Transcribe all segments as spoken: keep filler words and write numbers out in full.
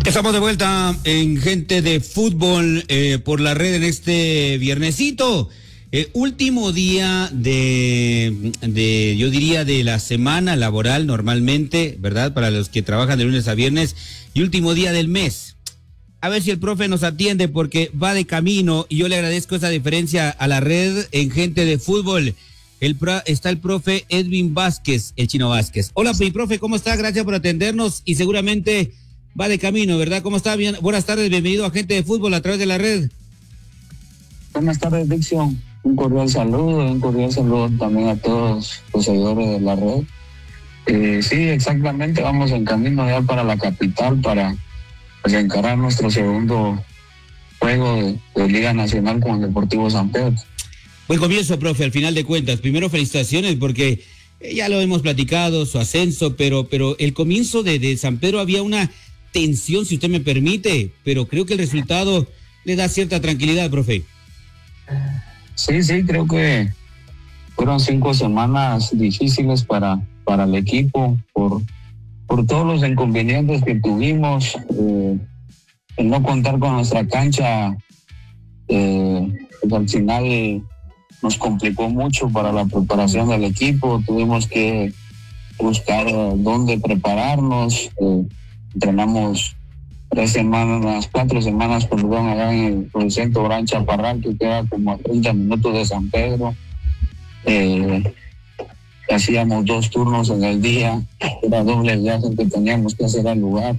Estamos de vuelta en Gente de Fútbol eh, por la red en este viernesito. Eh, último día de, de, yo diría, de la semana laboral normalmente, ¿verdad? Para los que trabajan de lunes a viernes. Y último día del mes. A ver si el profe nos atiende porque va de camino y yo le agradezco esa diferencia a la red en Gente de Fútbol. El pro, está el profe Edwin Vázquez, el Chino Vázquez. Hola, mi profe, ¿cómo está? Gracias por atendernos y seguramente va de camino, ¿verdad? ¿Cómo está? Bien, buenas tardes, bienvenido a Gente de Fútbol a través de la red. Buenas tardes, Dixon. Un cordial saludo, un cordial saludo también a todos los seguidores de la red. Eh, sí, exactamente, vamos en camino ya para la capital para pues, encarar nuestro segundo juego de, de Liga Nacional con el Deportivo San Pedro. Buen comienzo, profe, al final de cuentas. Primero, felicitaciones porque ya lo hemos platicado, su ascenso, pero, pero el comienzo de, de San Pedro había una tensión, si usted me permite, pero creo que el resultado le da cierta tranquilidad, profe. Sí, sí, creo que fueron cinco semanas difíciles para, para el equipo por, por todos los inconvenientes que tuvimos, eh, el no contar con nuestra cancha, eh, pues al final nos complicó mucho para la preparación del equipo, tuvimos que buscar dónde prepararnos, eh, entrenamos tres semanas, cuatro semanas, perdón, allá en el, en el centro Gran Chaparral, que queda como a treinta minutos de San Pedro. Eh, hacíamos dos turnos en el día, era doble viaje que teníamos que hacer al lugar.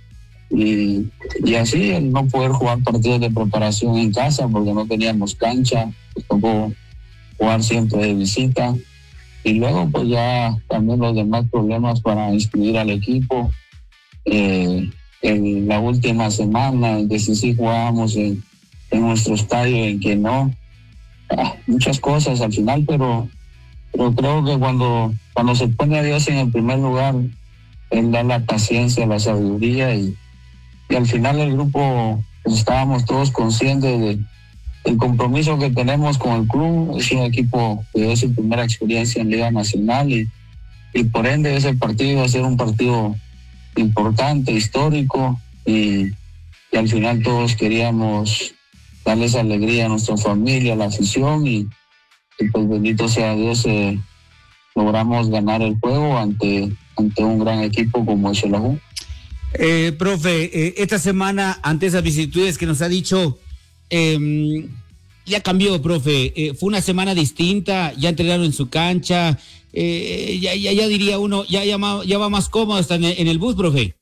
Y, y así, el no poder jugar partidos de preparación en casa porque no teníamos cancha, pues tocó jugar siempre de visita. Y luego, pues ya también los demás problemas para inscribir al equipo. Eh, en la última semana, en que sí, sí jugábamos en, en nuestro estadio, en que no, ah, muchas cosas al final, pero, pero creo que cuando, cuando se pone a Dios en el primer lugar, Él da la paciencia, la sabiduría y, y al final el grupo, pues, estábamos todos conscientes de, del compromiso que tenemos con el club. Es un equipo que dio su primera experiencia en Liga Nacional y, y por ende ese partido va a ser un partido importante, histórico y, y al final todos queríamos darles alegría a nuestra familia, a la afición y, y pues bendito sea Dios, eh, logramos ganar el juego ante, ante un gran equipo como el Xelajú. Eh, profe, eh, esta semana ante esas vicisitudes que nos ha dicho, eh, ya cambió, profe, eh, fue una semana distinta, ya entrenaron en su cancha. Eh, ya, ya, ya diría uno, ya, ya, ya va más cómodo hasta en el, en el bus, profe.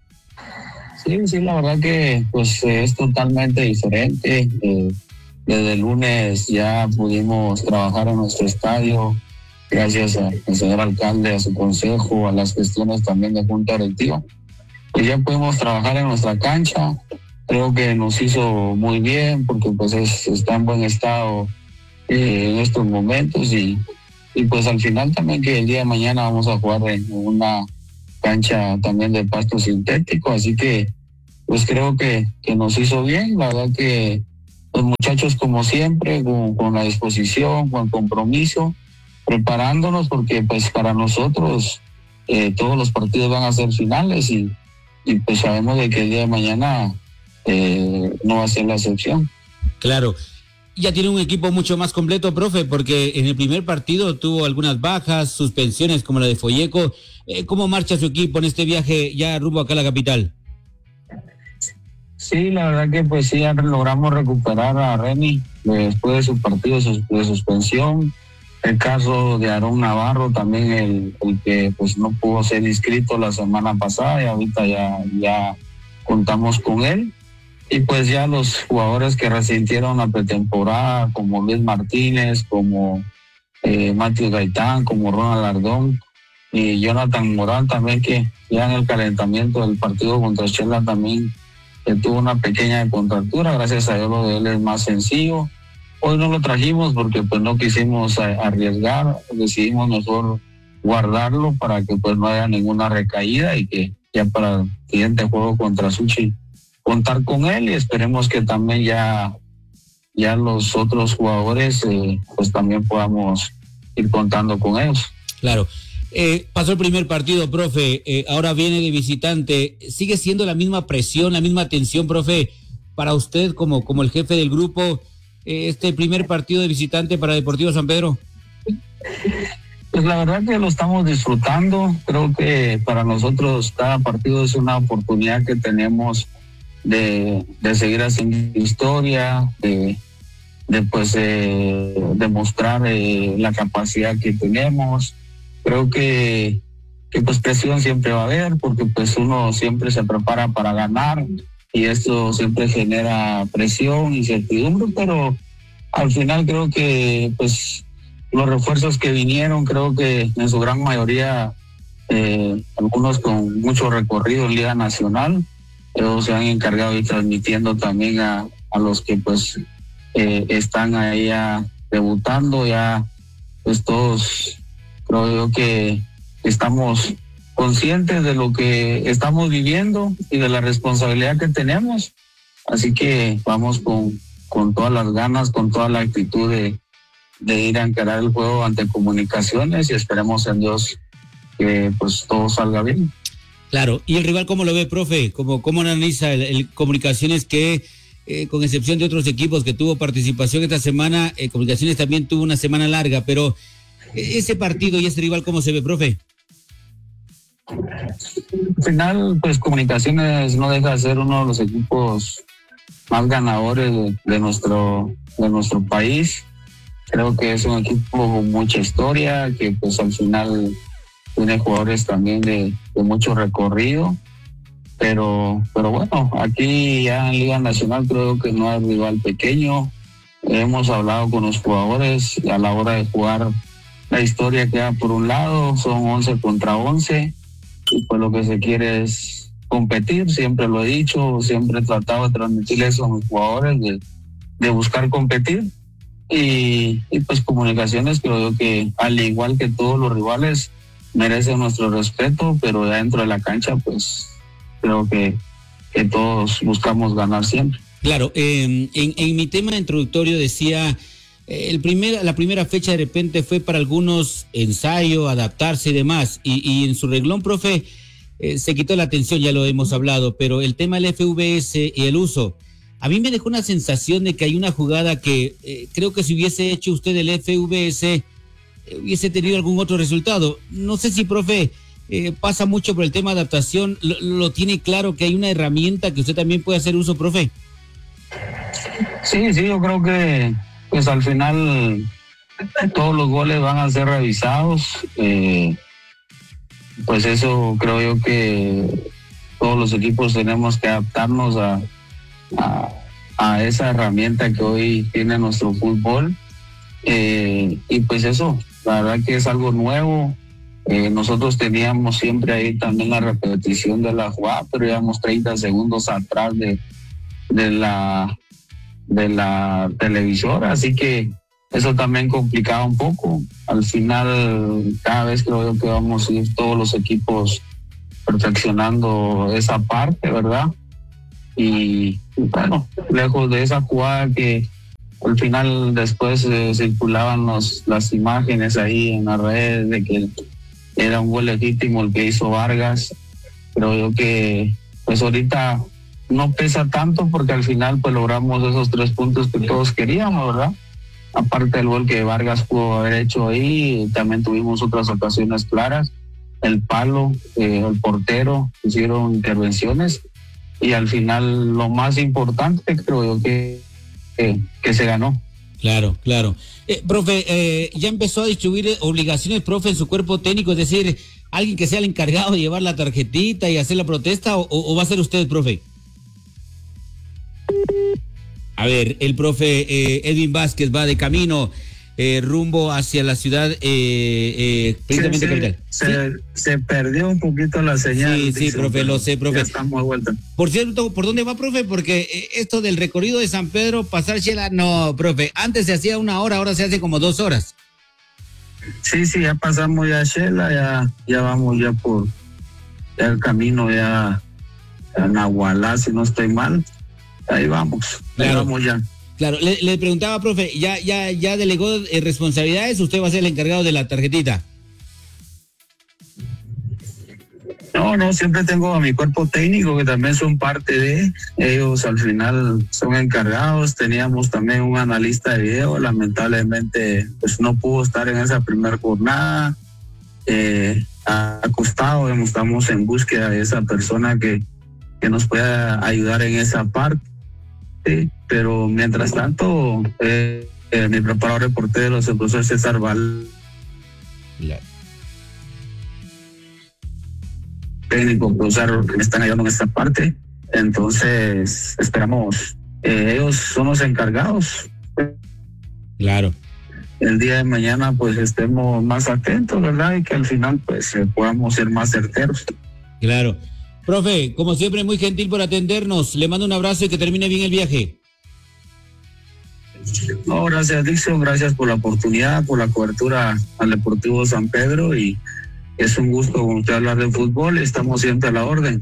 Sí, sí, la verdad que pues eh, es totalmente diferente. Eh, desde el lunes ya pudimos trabajar en nuestro estadio, gracias al señor alcalde, a su consejo, a las gestiones también de junta directiva. Pues ya pudimos trabajar en nuestra cancha. Creo que nos hizo muy bien porque pues es, está en buen estado eh, en estos momentos y Y pues al final también que el día de mañana vamos a jugar en una cancha también de pasto sintético, así que pues creo que, que nos hizo bien. La verdad que los muchachos como siempre, con, con la disposición, con el compromiso, preparándonos porque pues para nosotros eh, todos los partidos van a ser finales y, y pues sabemos de que el día de mañana eh, no va a ser la excepción. Claro. Ya tiene un equipo mucho más completo, profe, porque en el primer partido tuvo algunas bajas, suspensiones como la de Folleco. Eh, ¿Cómo marcha su equipo en este viaje ya rumbo acá a la capital? Sí, la verdad que pues sí, ya logramos recuperar a Remy después de su partido de suspensión. El caso de Aarón Navarro también, el, el que pues no pudo ser inscrito la semana pasada y ahorita ya, ya contamos con él. Y pues ya los jugadores que resintieron la pretemporada, como Luis Martínez, como eh, Matías Gaitán, como Ronald Ardón y Jonathan Morán también, que ya en el calentamiento del partido contra Chela también eh, tuvo una pequeña contractura. Gracias a Dios lo de él es más sencillo. Hoy no lo trajimos porque pues no quisimos a, arriesgar, decidimos mejor guardarlo para que pues no haya ninguna recaída y que ya para el siguiente juego contra Suchi contar con él y esperemos que también ya, ya los otros jugadores eh, pues también podamos ir contando con ellos. Claro. Eh, pasó el primer partido, profe, eh, ahora viene de visitante. ¿Sigue siendo la misma presión, la misma tensión, profe, para usted como, como el jefe del grupo, eh, este primer partido de visitante para Deportivo San Pedro? Pues la verdad que lo estamos disfrutando. Creo que para nosotros cada partido es una oportunidad que tenemos de, de seguir haciendo historia, de, de pues eh, demostrar eh, la capacidad que tenemos. Creo que, que pues presión siempre va a haber, porque pues uno siempre se prepara para ganar y esto siempre genera presión, incertidumbre, pero al final creo que pues los refuerzos que vinieron, creo que en su gran mayoría, eh, algunos con mucho recorrido en Liga Nacional, ellos se han encargado de ir transmitiendo también a, a los que pues eh, están ahí ya debutando, ya pues todos creo yo que estamos conscientes de lo que estamos viviendo y de la responsabilidad que tenemos, así que vamos con, con todas las ganas, con toda la actitud de, de ir a encarar el juego ante Comunicaciones y esperemos en Dios que pues todo salga bien. Claro, ¿y el rival cómo lo ve, profe? ¿Cómo, cómo analiza el, el Comunicaciones que, eh, con excepción de otros equipos que tuvo participación esta semana, eh, Comunicaciones también tuvo una semana larga, pero eh, ese partido y ese rival cómo se ve, profe? Al final, pues Comunicaciones no deja de ser uno de los equipos más ganadores de, de nuestro de nuestro país. Creo que es un equipo con mucha historia, que pues al final tiene jugadores también de, de mucho recorrido, pero pero bueno, aquí ya en Liga Nacional creo que no hay rival pequeño. Hemos hablado con los jugadores a la hora de jugar, la historia queda por un lado, son once contra once, y pues lo que se quiere es competir, siempre lo he dicho, siempre he tratado de transmitir eso a mis jugadores, de, de buscar competir, y, y pues Comunicaciones creo yo que al igual que todos los rivales merecen nuestro respeto, pero dentro de la cancha pues creo que, que todos buscamos ganar siempre. Claro, eh, en, en mi tema introductorio decía, eh, el primer, la primera fecha de repente fue para algunos ensayo, adaptarse y demás, y, y en su reglón, profe, eh, se quitó la atención, ya lo hemos hablado, pero el tema del F V S y el uso, a mí me dejó una sensación de que hay una jugada que eh, creo que si hubiese hecho usted el F V S, eh, hubiese tenido algún otro resultado. No sé si, profe, eh, pasa mucho por el tema de adaptación, lo, lo tiene claro que hay una herramienta que usted también puede hacer uso, profe. Sí, sí, yo creo que pues al final todos los goles van a ser revisados, eh, pues eso creo yo que todos los equipos tenemos que adaptarnos a, a, a esa herramienta que hoy tiene nuestro fútbol, eh, y pues eso, la verdad que es algo nuevo. Eh, nosotros teníamos siempre ahí también la repetición de la jugada, pero íbamos treinta segundos atrás de, de la de la televisora, así que eso también complicaba un poco. Al final, cada vez creo yo que vamos a ir todos los equipos perfeccionando esa parte, ¿verdad? Y, y bueno, lejos de esa jugada que al final después eh, circulaban los, las imágenes ahí en las redes de que era un gol legítimo el que hizo Vargas, creo yo que pues ahorita no pesa tanto porque al final pues logramos esos tres puntos que todos queríamos, ¿verdad? Aparte del gol que Vargas pudo haber hecho ahí, también tuvimos otras ocasiones claras, el palo, eh, el portero, hicieron intervenciones y al final lo más importante creo yo que, que, que se ganó. Claro, claro. Eh, profe, eh, ya empezó a distribuir obligaciones, profe, en su cuerpo técnico, es decir, alguien que sea el encargado de llevar la tarjetita y hacer la protesta, o, o va a ser usted, profe. A ver, el profe eh, Edwin Vázquez va de camino eh, rumbo hacia la ciudad eh, eh, precisamente sí, capital. Se, ¿Sí? se perdió un poquito la señal. Sí, sí, profe, lo sé, profe. Ya estamos de vuelta. Por cierto, ¿por dónde va, profe? Porque eh, esto del recorrido de San Pedro, pasar Shela, no, profe, antes se hacía una hora, ahora se hace como dos horas. Sí, sí, ya pasamos ya Shela, ya, ya vamos ya por ya el camino ya a Nahualá, si no estoy mal. Ahí vamos, ahí claro. vamos ya. Claro, le, le preguntaba, profe, ¿ya ya ya delegó eh, responsabilidades? ¿Usted va a ser el encargado de la tarjetita? No, no, siempre tengo a mi cuerpo técnico que también son parte de ellos, al final son encargados. Teníamos también un analista de video, lamentablemente pues no pudo estar en esa primera jornada. Eh, acostado, estamos en búsqueda de esa persona que, que nos pueda ayudar en esa parte. Sí, pero mientras tanto, eh, eh, mi preparador reportero, el profesor César Val, yeah. técnico, profesor, que me están ayudando en esta parte. Entonces, esperamos, eh, ellos son los encargados. Claro. El día de mañana, pues estemos más atentos, ¿verdad? Y que al final, pues eh, podamos ser más certeros. Claro. Profe, como siempre, muy gentil por atendernos. Le mando un abrazo y que termine bien el viaje. No, gracias, Dixon. Gracias por la oportunidad, por la cobertura al Deportivo San Pedro. Y es un gusto con usted hablar de fútbol. Estamos siempre a la orden.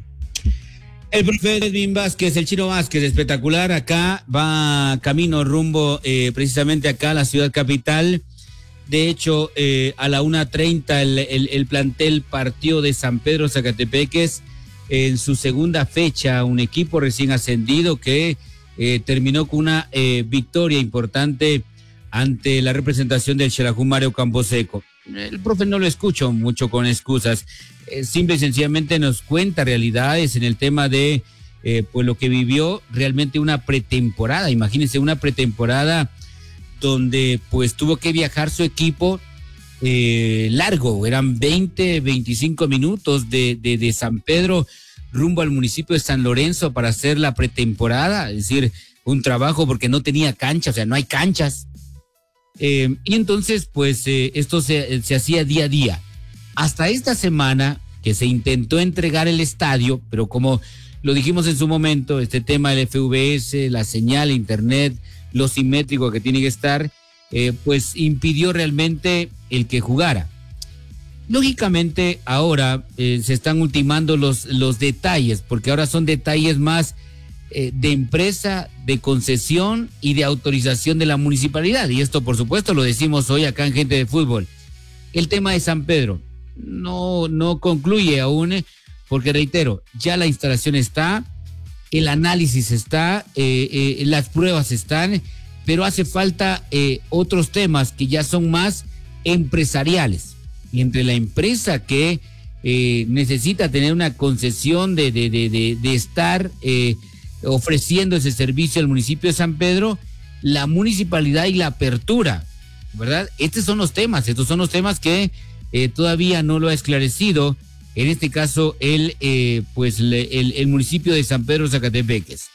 El profe Edwin Vázquez, el Chino Vázquez, espectacular. Acá va camino rumbo eh, precisamente acá a la ciudad capital. De hecho, eh, a la una treinta el, el, el plantel partió de San Pedro Zacatepeques en su segunda fecha, un equipo recién ascendido que eh, terminó con una eh, victoria importante ante la representación del Xelajú Mario Camposeco. El profe no lo escucho mucho con excusas, eh, simple y sencillamente nos cuenta realidades en el tema de eh, pues lo que vivió realmente una pretemporada. Imagínense una pretemporada donde pues tuvo que viajar su equipo eh, largo, eran veinte, veinticinco minutos de, de, de San Pedro rumbo al municipio de San Lorenzo para hacer la pretemporada, es decir, un trabajo porque no tenía cancha, o sea, no hay canchas. Eh, y entonces, pues, eh, esto se, se hacía día a día. Hasta esta semana que se intentó entregar el estadio, pero como lo dijimos en su momento, este tema del F V S, la señal, internet, lo simétrico que tiene que estar, eh, pues impidió realmente el que jugara. Lógicamente ahora eh, se están ultimando los, los detalles, porque ahora son detalles más eh, de empresa, de concesión y de autorización de la municipalidad. Y esto, por supuesto, lo decimos hoy acá en Gente de Fútbol. El tema de San Pedro no, no concluye aún, porque reitero, ya la instalación está, el análisis está, eh, eh, las pruebas están, pero hace falta eh, otros temas que ya son más empresariales. Y entre la empresa que eh, necesita tener una concesión de, de, de, de, de estar eh, ofreciendo ese servicio al municipio de San Pedro, la municipalidad y la apertura, ¿verdad? Estos son los temas, estos son los temas que eh, todavía no lo ha esclarecido, en este caso, el, eh, pues, le, el, el municipio de San Pedro Zacatepeques.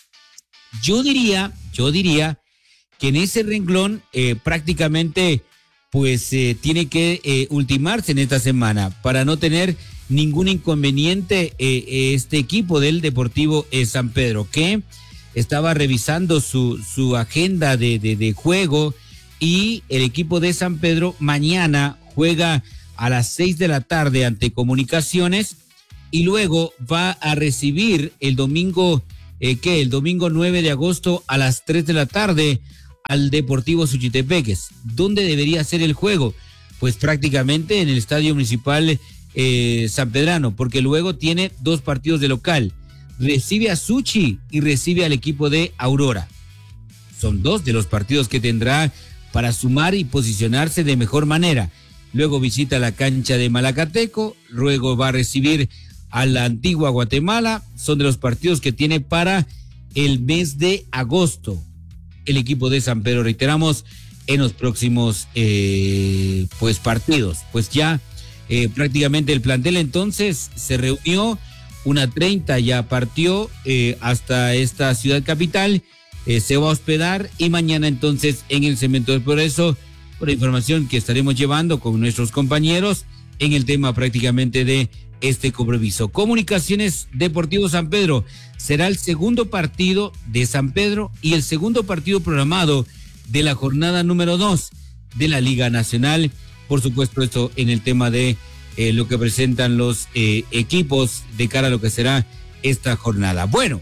Yo diría, yo diría que en ese renglón eh, prácticamente pues eh, tiene que eh, ultimarse en esta semana para no tener ningún inconveniente eh, este equipo del Deportivo eh, San Pedro, que estaba revisando su, su agenda de, de, de juego, y el equipo de San Pedro mañana juega a las seis de la tarde ante Comunicaciones y luego va a recibir el domingo, eh, ¿qué? El domingo nueve de agosto a las tres de la tarde al Deportivo Suchitepeques. ¿Dónde debería ser el juego? Pues prácticamente en el Estadio Municipal eh, San Pedrano, porque luego tiene dos partidos de local. Recibe a Suchi y recibe al equipo de Aurora. Son dos de los partidos que tendrá para sumar y posicionarse de mejor manera. Luego visita la cancha de Malacateco, luego va a recibir a la Antigua Guatemala. Son de los partidos que tiene para el mes de agosto el equipo de San Pedro, reiteramos, en los próximos eh, pues partidos. Pues ya eh, prácticamente el plantel entonces se reunió, una treinta ya partió eh, hasta esta ciudad capital, eh, se va a hospedar y mañana entonces en el Cemento del Progreso, por la información que estaremos llevando con nuestros compañeros en el tema prácticamente de este compromiso. Comunicaciones Deportivo San Pedro será el segundo partido de San Pedro y el segundo partido programado de la jornada número dos de la Liga Nacional. Por supuesto, esto en el tema de eh, lo que presentan los eh, equipos de cara a lo que será esta jornada. Bueno,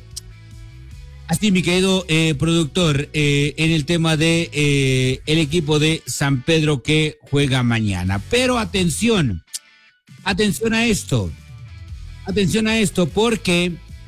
así mi querido eh, productor, eh, en el tema de eh, el equipo de San Pedro que juega mañana. Pero atención, atención a esto. Atención a esto porque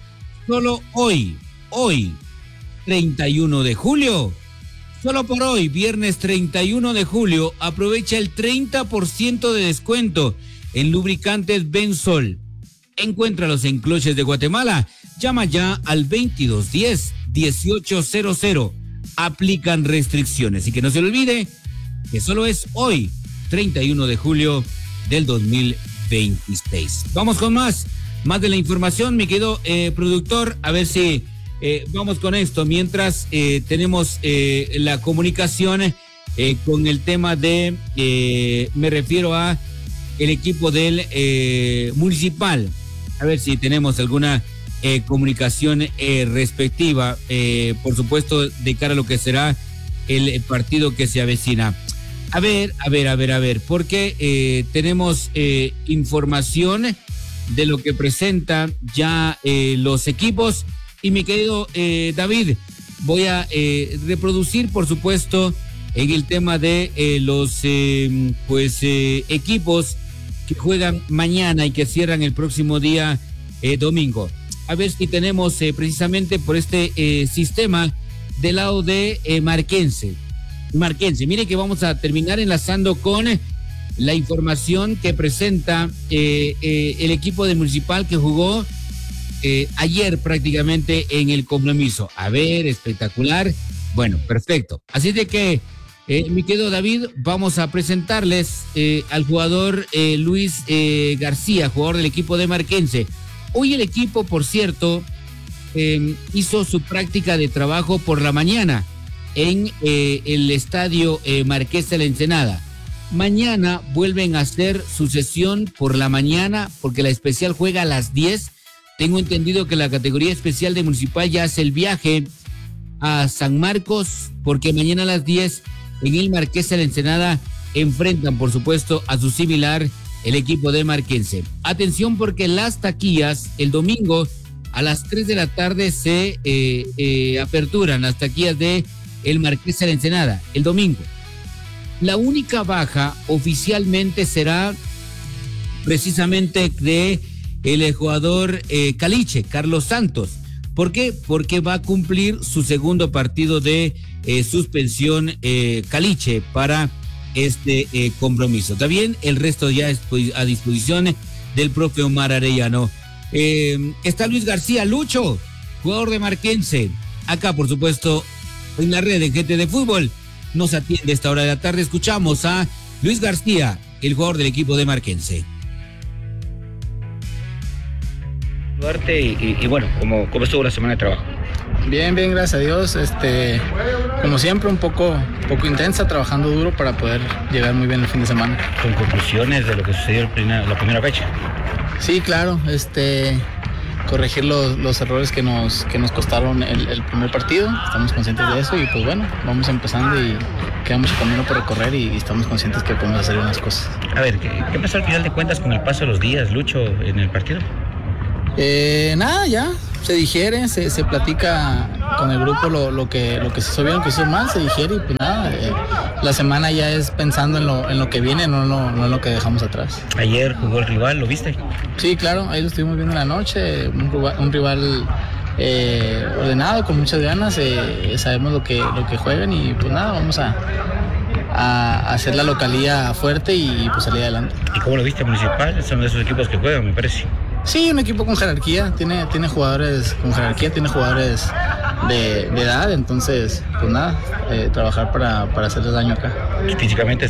solo hoy, hoy, treinta y uno de julio, solo por hoy, viernes treinta y uno de julio, aprovecha el treinta por ciento de descuento en lubricantes Bensol. Encuéntralos en Cloches de Guatemala. Llama ya al veintidós diez, dieciocho cero cero. Aplican restricciones. Y que no se le olvide que solo es hoy, treinta y uno de julio del dos mil veintiséis. Vamos con más, más de la información, mi querido eh, productor. A ver si eh, vamos con esto. Mientras eh, tenemos eh, la comunicación eh, con el tema de, eh, me refiero a el equipo del eh, Municipal. A ver si tenemos alguna eh, comunicación eh, respectiva, eh, por supuesto, de cara a lo que será el partido que se avecina. A ver, a ver, a ver, a ver, porque eh, tenemos eh, información de lo que presenta ya eh, los equipos. Y mi querido eh, David, voy a eh, reproducir, por supuesto, en el tema de eh, los eh, pues eh, equipos que juegan mañana y que cierran el próximo día eh, domingo. A ver si tenemos eh, precisamente por este eh, sistema del lado de eh, Marquense. Marquense, mire que vamos a terminar enlazando con la información que presenta eh, eh, el equipo de Municipal que jugó eh, ayer prácticamente en el compromiso. A ver, espectacular. Bueno, perfecto. Así de que Eh, mi querido David, vamos a presentarles eh, al jugador eh, Luis eh, García, jugador del equipo de Marquense. Hoy el equipo, por cierto, eh, hizo su práctica de trabajo por la mañana en eh, el estadio eh, Marqués de la Ensenada. Mañana vuelven a hacer su sesión por la mañana porque la especial juega a las diez. Tengo entendido que la categoría especial de Municipal ya hace el viaje a San Marcos porque mañana a las diez en el Marqués de la Ensenada enfrentan, por supuesto, a su similar, el equipo de Marquense. Atención porque las taquillas el domingo a las tres de la tarde se eh, eh, aperturan las taquillas de el Marqués de la Ensenada el domingo. La única baja oficialmente será precisamente de el jugador eh, Caliche, Carlos Santos. ¿Por qué? Porque va a cumplir su segundo partido de eh, suspensión eh, Caliche para este eh, compromiso. También el resto ya es a disposición del profe Omar Arellano. Eh, está Luis García, Lucho, jugador de Marquense. Acá, por supuesto, en la red de Gente de Fútbol, nos atiende a esta hora de la tarde. Escuchamos a Luis García, el jugador del equipo de Marquense. Duarte y, y, y bueno, ¿cómo, ¿cómo estuvo la semana de trabajo? Bien, bien, gracias a Dios. Este, como siempre, un poco, un poco intensa, trabajando duro para poder llegar muy bien el fin de semana. ¿Con conclusiones de lo que sucedió el primer, la primera fecha? Sí, claro. Este, corregir los, los errores que nos, que nos costaron el, el primer partido. Estamos conscientes de eso y pues bueno, vamos empezando y queda mucho camino por recorrer y, y estamos conscientes que podemos hacer unas cosas. A ver, ¿qué, qué pasó al final de cuentas con el paso de los días, Lucho, en el partido? Eh, nada, ya se digiere, se, se platica con el grupo lo, lo, que, lo que se hizo bien, lo que se hizo mal, se digiere y pues nada, eh, la semana ya es pensando en lo, en lo que viene, no, no, no en lo que dejamos atrás. Ayer jugó el rival, ¿lo viste? Sí, claro, ahí lo estuvimos viendo en la noche, un, un rival eh, ordenado, con muchas ganas, eh, sabemos lo que, lo que juegan y pues nada, vamos a, a hacer la localía fuerte y pues salir adelante. ¿Y cómo lo viste, Municipal? Son de esos equipos que juegan, me parece. Sí, un equipo con jerarquía, tiene, tiene jugadores con jerarquía, tiene jugadores de, de edad, entonces, pues nada, eh, trabajar para, para hacerles daño acá. Físicamente